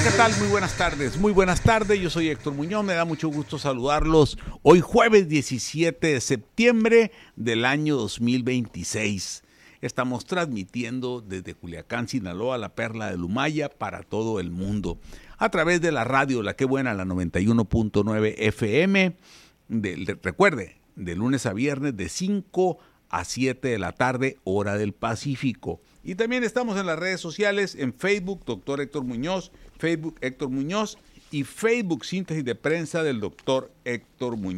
¿qué tal? Muy buenas tardes. Muy buenas tardes. Yo soy Héctor Muñoz. Me da mucho gusto saludarlos hoy jueves 17 de septiembre del año 2026. Estamos transmitiendo desde Culiacán, Sinaloa, la perla de Lumaya, para todo el mundo. A través de la radio, la que buena, la 91.9 FM. Recuerde, de lunes a viernes de 5 a 7 de la tarde, hora del Pacífico. Y también estamos en las redes sociales, en Facebook, Dr. Héctor Muñoz, Facebook Héctor Muñoz y Facebook Síntesis de Prensa del Dr. Héctor Muñoz.